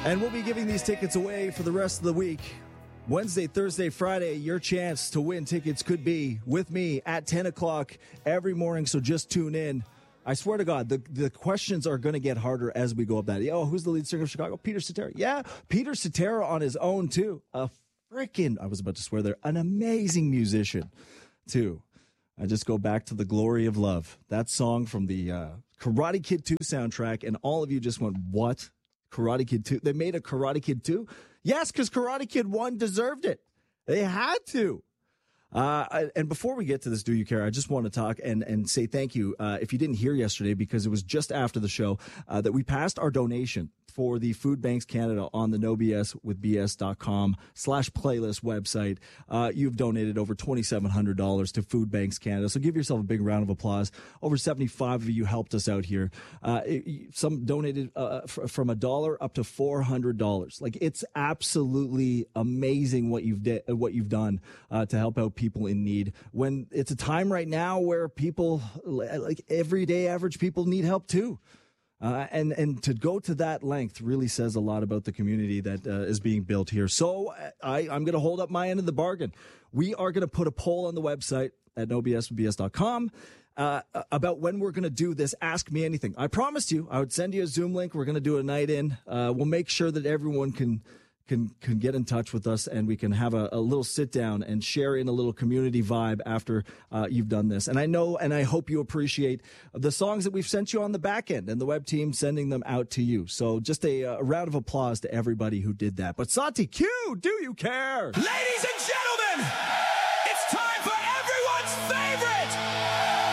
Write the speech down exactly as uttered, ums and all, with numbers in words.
And we'll be giving these tickets away for the rest of the week. Wednesday, Thursday, Friday, your chance to win tickets could be with me at ten o'clock every morning, so just tune in. I swear to God, the, the questions are going to get harder as we go up that. Oh, who's the lead singer of Chicago? Peter Cetera. Yeah, Peter Cetera on his own, too. A freaking, I was about to swear there, an amazing musician, too. I just go back to The Glory of Love. That song from the uh, Karate Kid two soundtrack, and all of you just went, what? Karate Kid two? They made a Karate Kid two? Yes, because Karate Kid one deserved it. They had to. Uh, and before we get to this, Do You Care? I just want to talk and, and say thank you. Uh, if you didn't hear yesterday, because it was just after the show, uh, that we passed our donation for the Food Banks Canada on the no b s with b s dot com slash playlist website. Uh, you've donated over twenty-seven hundred dollars to Food Banks Canada. So give yourself a big round of applause. Over seventy-five of you helped us out here. Uh, it, some donated uh, f- from a dollar up to four hundred dollars. Like, it's absolutely amazing what you've de- what you've done uh, to help out people in need. When it's a time right now where people, like everyday average people, need help too. Uh, and, and to go to that length really says a lot about the community that uh, is being built here. So I, I'm going to hold up my end of the bargain. We are going to put a poll on the website at no b s with b s dot com uh, about when we're going to do this Ask Me Anything. I promised you I would send you a Zoom link. We're going to do a night in. Uh, we'll make sure that everyone can can can get in touch with us, and we can have a, a little sit down and share in a little community vibe after uh, you've done this. And I know, and I hope you appreciate the songs that we've sent you on the back end and the web team sending them out to you. So just a, a round of applause to everybody who did that. But Santi Q, Do You Care? Ladies and gentlemen,